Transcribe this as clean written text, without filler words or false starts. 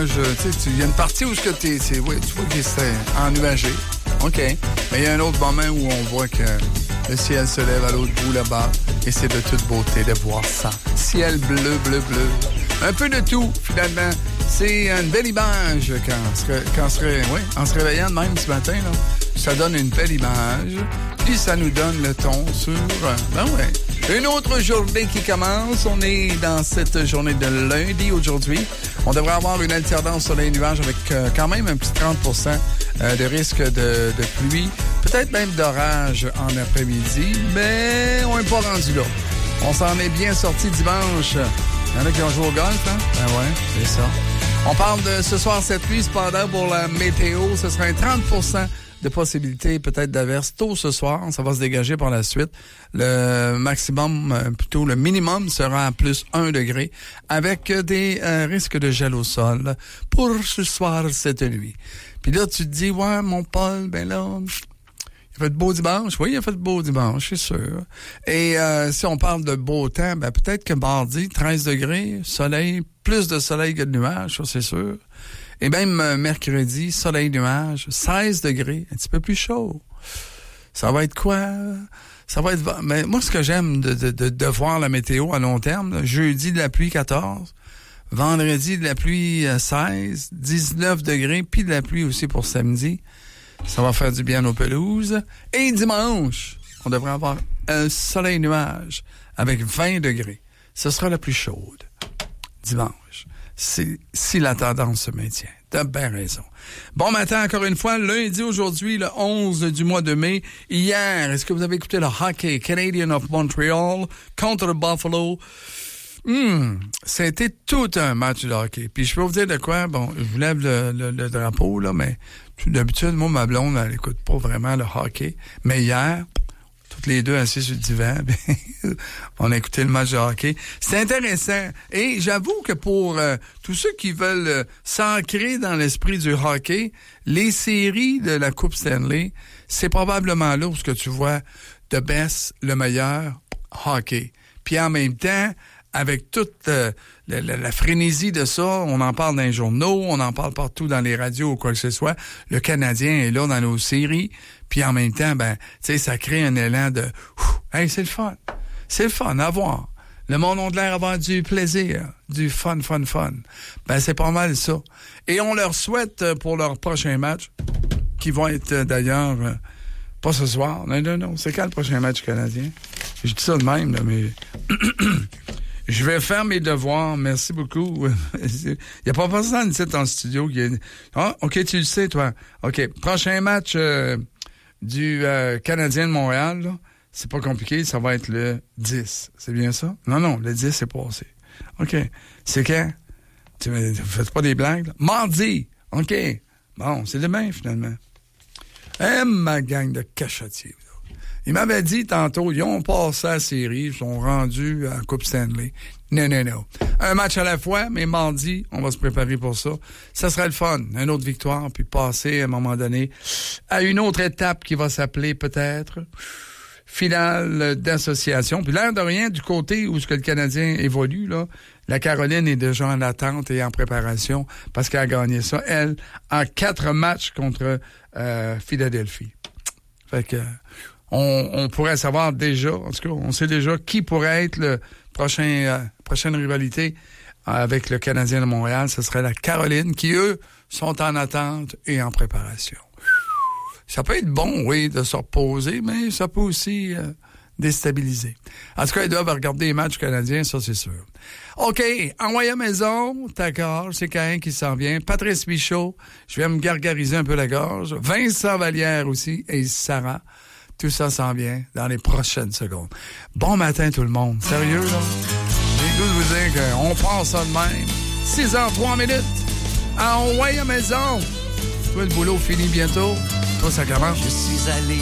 nuages. Il y a une partie où tu vois que c'est ennuagé. OK. Mais il y a un autre moment où on voit que le ciel se lève à l'autre bout là-bas. Et c'est de toute beauté de voir ça. Ciel bleu, bleu, bleu. Un peu de tout, finalement. C'est une belle image en se réveillant de même ce matin. Là, ça donne une belle image. Puis ça nous donne le ton sur... une autre journée qui commence. On est dans cette journée de lundi aujourd'hui. On devrait avoir une alternance soleil-nuage avec quand même un petit 30% de risque de pluie. Peut-être même d'orage en après-midi. Mais on n'est pas rendu là. On s'en est bien sorti dimanche. Il y en a qui ont joué au golf, hein? Ben ouais, c'est ça. On parle de ce soir cette nuit, cependant, pour la météo. Ce sera un 30% de possibilités peut-être d'averse tôt ce soir. Ça va se dégager par la suite. Le maximum, plutôt le minimum, sera à plus 1 degré avec des risques de gel au sol pour ce soir cette nuit. Puis là, tu te dis, ouais, mon Paul, ben là... Il a fait beau dimanche. Oui, il a fait beau dimanche, c'est sûr. Et si on parle de beau temps, ben peut-être que mardi, 13 degrés, soleil, plus de soleil que de nuages, ça c'est sûr. Et même mercredi, soleil-nuage, 16 degrés, un petit peu plus chaud. Ça va être quoi? Ça va être... Mais moi, ce que j'aime de voir la météo à long terme, là, jeudi, de la pluie 14, vendredi, de la pluie 16, 19 degrés, puis de la pluie aussi pour samedi. Ça va faire du bien aux pelouses. Et dimanche, on devrait avoir un soleil-nuage avec 20 degrés. Ce sera la plus chaude. Dimanche. Si la tendance se maintient. T'as bien raison. Bon matin, encore une fois, lundi aujourd'hui, le 11 du mois de mai. Hier, est-ce que vous avez écouté le hockey Canadian of Montreal contre Buffalo? C'était tout un match de hockey. Puis je peux vous dire de quoi? Bon, je vous lève le drapeau, là, mais d'habitude, moi, ma blonde, elle écoute pas vraiment le hockey. Mais hier, toutes les deux assis sur le divan, on a écouté le match de hockey. C'est intéressant. Et j'avoue que pour tous ceux qui veulent s'ancrer dans l'esprit du hockey, les séries de la Coupe Stanley, c'est probablement là où ce que tu vois de baisse le meilleur hockey. Puis en même temps, avec toute la frénésie de ça, on en parle dans les journaux, on en parle partout dans les radios ou quoi que ce soit. Le Canadien est là dans nos séries, puis en même temps, ben, tu sais, ça crée un élan de hey, c'est le fun. C'est le fun à voir. Le monde a de l'air avoir du plaisir, du fun. Ben, c'est pas mal ça. Et on leur souhaite pour leur prochain match, qui vont être d'ailleurs pas ce soir. Non. C'est quand le prochain match canadien? Je dis ça de même, là, mais je vais faire mes devoirs. Merci beaucoup. Il n'y a pas personne ici en studio qui est... Ah, OK, tu le sais, toi. OK, prochain match du Canadien de Montréal, là, c'est pas compliqué, ça va être le 10. C'est bien ça? Non, le 10 c'est passé. OK. C'est quand? Tu ne fais pas des blagues, là? Mardi! OK. Bon, c'est demain, finalement. Ma gang de cachotiers. Il m'avait dit tantôt, ils ont passé la série, ils sont rendus à la Coupe Stanley. Non. Un match à la fois, mais mardi, on va se préparer pour ça. Ça sera le fun. Une autre victoire, puis passer à un moment donné à une autre étape qui va s'appeler peut-être finale d'association. Puis l'air de rien, du côté où ce que le Canadien évolue, là, la Caroline est déjà en attente et en préparation parce qu'elle a gagné ça, elle, en 4 matchs contre Philadelphie. Fait que on pourrait savoir déjà, en tout cas, on sait déjà qui pourrait être le prochaine rivalité avec le Canadien de Montréal. Ce serait la Caroline qui, eux, sont en attente et en préparation. Ça peut être bon, oui, de se reposer, mais ça peut aussi déstabiliser. En tout cas, ils doivent regarder les matchs canadiens, ça, c'est sûr. OK, envoyez à maison, ta gorge, c'est Caïn qui s'en vient. Patrice Michaud, je vais me gargariser un peu la gorge. Vincent Vallière aussi, et Sarah. Tout ça s'en vient dans les prochaines secondes. Bon matin, tout le monde. Sérieux, là? J'ai le goût de vous dire qu'on passe ça de même. 6h03. Envoyez à maison. Toi, le boulot finit bientôt. Toi, ça commence. Je suis allé